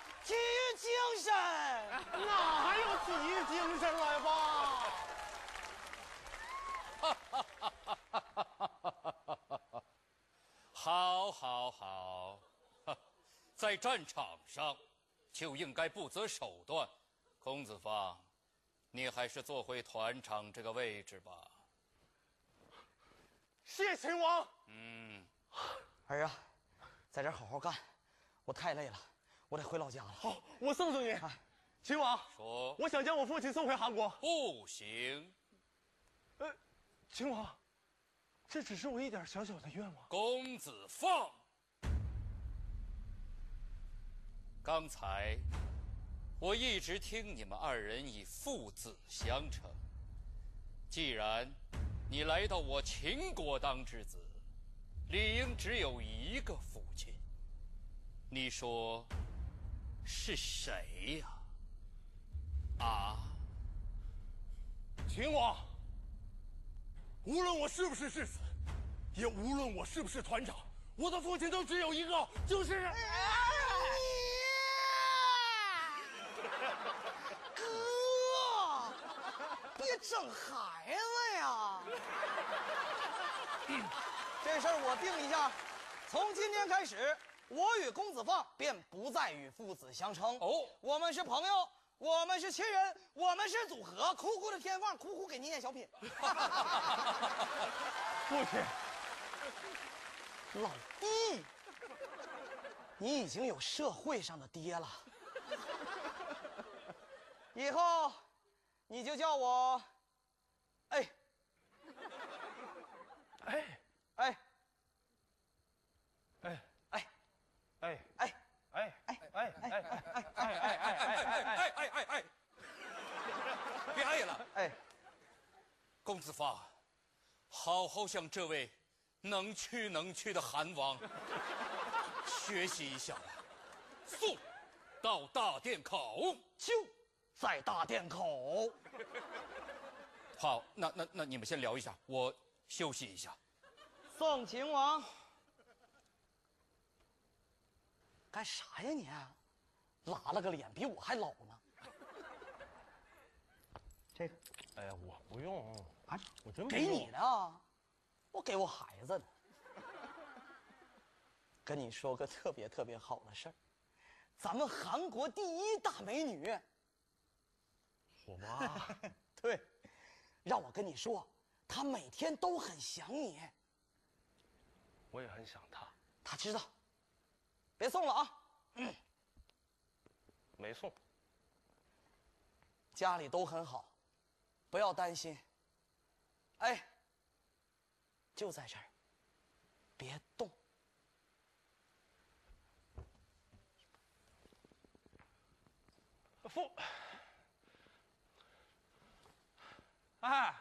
体育精神， 哪还有体育精神来吧？ 好，好，好，在战场上就应该不择手段。公子方，你还是坐回团长这个位置吧。 谢秦王。 儿啊，在这儿好好干，我太累了，我得回老家了。 好，我送送你。秦王， 说， 我想将我父亲送回韩国。 不行。 秦王，这只是我一点小小的愿望。 公子放。刚才我一直听你们二人以父子相称，既然你来到我秦国当之子，理应只有一个父亲。你说是谁呀？ 秦王，无论我是不是世子，也无论我是不是团长，我的父亲都只有一个，就是。 哥，别整孩子呀！这事儿我定一下，从今天开始，我与公子放便不再与父子相称。 哦， 我们是朋友，我们是亲人，我们是组合。哭哭的天放，哭哭给你演小品。 父亲， 老弟，你已经有社会上的爹了，以后你就叫我，哎， 哎哎， 哎哎， 哎哎， 哎哎哎， 别爱了。 哎， 公子方，好好向这位能屈的韩王学习一下吧。送到大殿口。 就在大殿口。 好，那你们先聊一下，我休息一下。 宋秦王，干啥呀你？拉了个脸，比我还老呢。这个， 哎呀，我不用啊， 我真不给用你的啊，我给我孩子的。跟你说个特别好的事儿，咱们韩国第一大美女， 我妈。 对，让我跟你说，她每天都很想你。 我也很想她。 她知道，别送了啊。 没送。 家里都很好，不要担心。哎，就在这儿，别动。 哎，